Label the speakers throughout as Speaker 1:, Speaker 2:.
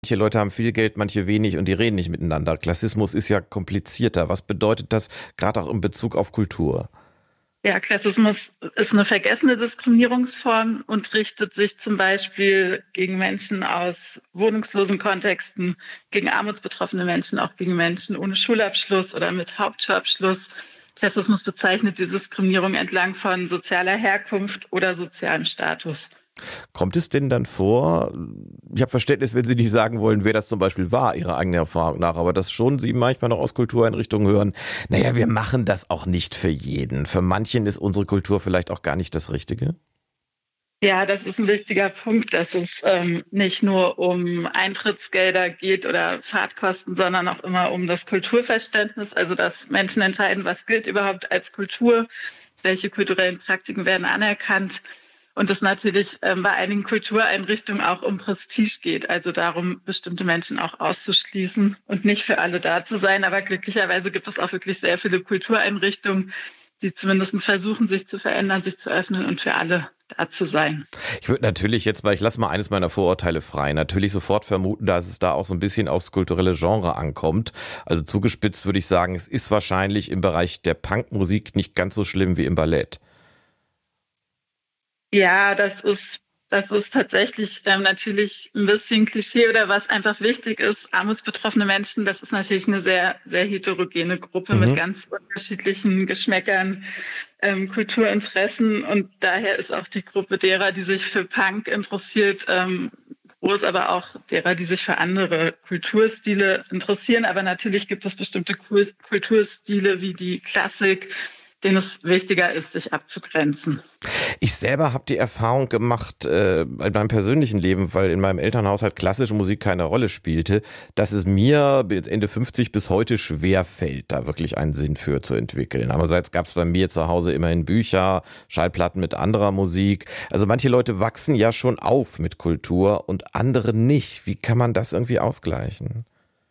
Speaker 1: Manche Leute haben viel Geld, manche wenig und die reden nicht miteinander. Klassismus ist ja komplizierter. Was bedeutet das gerade auch in Bezug auf Kultur?
Speaker 2: Ja, Klassismus ist eine vergessene Diskriminierungsform und richtet sich zum Beispiel gegen Menschen aus wohnungslosen Kontexten, gegen armutsbetroffene Menschen, auch gegen Menschen ohne Schulabschluss oder mit Hauptschulabschluss. Klassismus bezeichnet die Diskriminierung entlang von sozialer Herkunft oder sozialem Status.
Speaker 1: Kommt es denn dann vor, ich habe Verständnis, wenn Sie nicht sagen wollen, wer das zum Beispiel war, Ihrer eigenen Erfahrung nach, aber dass schon Sie manchmal noch aus Kultureinrichtungen hören, naja, wir machen das auch nicht für jeden. Für manchen ist unsere Kultur vielleicht auch gar nicht das Richtige?
Speaker 2: Ja, das ist ein wichtiger Punkt, dass es nicht nur um Eintrittsgelder geht oder Fahrtkosten, sondern auch immer um das Kulturverständnis, also dass Menschen entscheiden, was gilt überhaupt als Kultur, welche kulturellen Praktiken werden anerkannt und es natürlich bei einigen Kultureinrichtungen auch um Prestige geht, also darum, bestimmte Menschen auch auszuschließen und nicht für alle da zu sein. Aber glücklicherweise gibt es auch wirklich sehr viele Kultureinrichtungen, die zumindest versuchen, sich zu verändern, sich zu öffnen und für alle da zu sein.
Speaker 1: Ich würde natürlich jetzt mal, ich lasse mal eines meiner Vorurteile frei, natürlich sofort vermuten, dass es da auch so ein bisschen aufs kulturelle Genre ankommt. Also zugespitzt würde ich sagen, es ist wahrscheinlich im Bereich der Punkmusik nicht ganz so schlimm wie im Ballett.
Speaker 2: Ja, das ist tatsächlich natürlich ein bisschen Klischee oder was einfach wichtig ist. Armutsbetroffene Menschen, das ist natürlich eine sehr, sehr heterogene Gruppe mit
Speaker 1: Mhm.
Speaker 2: ganz unterschiedlichen Geschmäckern, Kulturinteressen und daher ist auch die Gruppe derer, die sich für Punk interessiert, groß, aber auch derer, die sich für andere Kulturstile interessieren. Aber natürlich gibt es bestimmte Kulturstile wie die Klassik, denen es wichtiger ist, sich abzugrenzen.
Speaker 1: Ich selber habe die Erfahrung gemacht in meinem persönlichen Leben, weil in meinem Elternhaushalt klassische Musik keine Rolle spielte, dass es mir bis Ende 50 bis heute schwer fällt, da wirklich einen Sinn für zu entwickeln. Andererseits gab es bei mir zu Hause immerhin Bücher, Schallplatten mit anderer Musik. Also manche Leute wachsen ja schon auf mit Kultur und andere nicht. Wie kann man das irgendwie ausgleichen?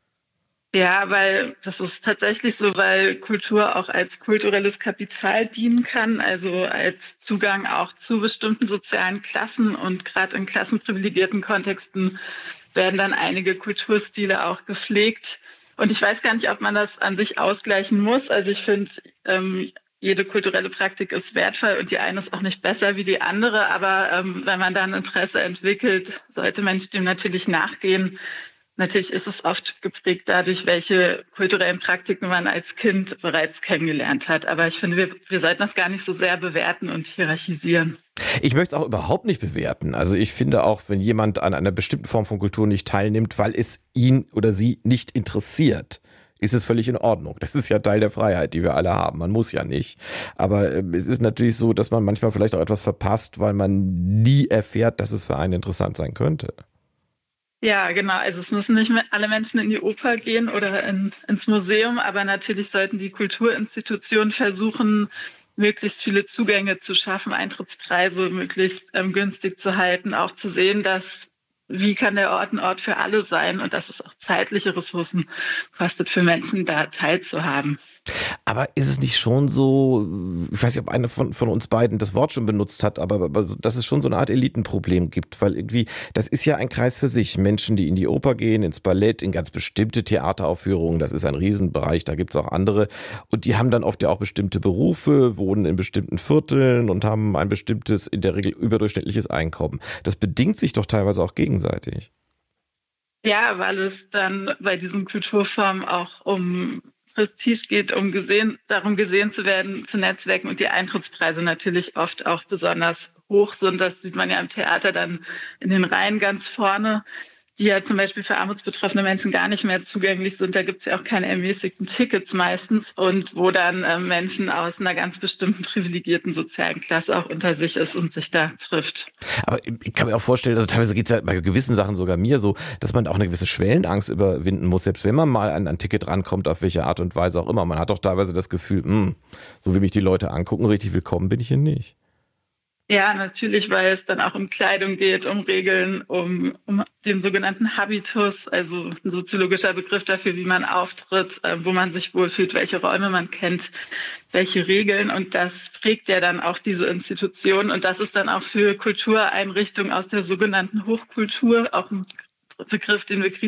Speaker 2: Ja, weil das ist tatsächlich so, weil Kultur auch als kulturelles Kapital dienen kann, also als Zugang auch zu bestimmten sozialen Klassen und gerade in klassenprivilegierten Kontexten werden dann einige Kulturstile auch gepflegt. Und ich weiß gar nicht, ob man das an sich ausgleichen muss. Also ich finde, jede kulturelle Praktik ist wertvoll und die eine ist auch nicht besser wie die andere. Aber wenn man dann Interesse entwickelt, sollte man dem natürlich nachgehen. Natürlich ist es oft geprägt dadurch, welche kulturellen Praktiken man als Kind bereits kennengelernt hat. Aber ich finde, wir sollten das gar nicht so sehr bewerten und hierarchisieren.
Speaker 1: Ich möchte es auch überhaupt nicht bewerten. Also ich finde auch, wenn jemand an einer bestimmten Form von Kultur nicht teilnimmt, weil es ihn oder sie nicht interessiert, ist es völlig in Ordnung. Das ist ja Teil der Freiheit, die wir alle haben. Man muss ja nicht. Aber es ist natürlich so, dass man manchmal vielleicht auch etwas verpasst, weil man nie erfährt, dass es für einen interessant sein könnte.
Speaker 2: Ja, genau. Also es müssen nicht mehr alle Menschen in die Oper gehen oder ins Museum, aber natürlich sollten die Kulturinstitutionen versuchen, möglichst viele Zugänge zu schaffen, Eintrittspreise möglichst günstig zu halten, auch zu sehen, dass wie kann der Ort ein Ort für alle sein und dass es auch zeitliche Ressourcen kostet für Menschen, da teilzuhaben.
Speaker 1: Aber ist es nicht schon so, ich weiß nicht, ob einer von uns beiden das Wort schon benutzt hat, aber dass es schon so eine Art Elitenproblem gibt, weil irgendwie, das ist ja ein Kreis für sich. Menschen, die in die Oper gehen, ins Ballett, in ganz bestimmte Theateraufführungen, das ist ein Riesenbereich, da gibt's auch andere. Und die haben dann oft ja auch bestimmte Berufe, wohnen in bestimmten Vierteln und haben ein bestimmtes, in der Regel überdurchschnittliches Einkommen. Das bedingt sich doch teilweise auch gegenseitig.
Speaker 2: Ja, weil es dann bei diesen Kulturformen auch um Prestige geht, darum gesehen zu werden, zu Netzwerken und die Eintrittspreise natürlich oft auch besonders hoch sind. Das sieht man ja im Theater dann in den Reihen ganz vorne, die ja zum Beispiel für armutsbetroffene Menschen gar nicht mehr zugänglich sind. Da gibt es ja auch keine ermäßigten Tickets meistens und wo dann Menschen aus einer ganz bestimmten privilegierten sozialen Klasse auch unter sich ist und sich da trifft.
Speaker 1: Aber ich kann mir auch vorstellen, also teilweise geht es ja bei gewissen Sachen sogar mir so, dass man auch eine gewisse Schwellenangst überwinden muss, selbst wenn man mal an ein Ticket rankommt, auf welche Art und Weise auch immer. Man hat doch teilweise das Gefühl, so wie mich die Leute angucken, richtig willkommen bin ich hier nicht.
Speaker 2: Ja, natürlich, weil es dann auch um Kleidung geht, um Regeln, um den sogenannten Habitus, also ein soziologischer Begriff dafür, wie man auftritt, wo man sich wohlfühlt, welche Räume man kennt, welche Regeln. Und das prägt ja dann auch diese Institution. Und das ist dann auch für Kultureinrichtungen aus der sogenannten Hochkultur auch ein Begriff, den wir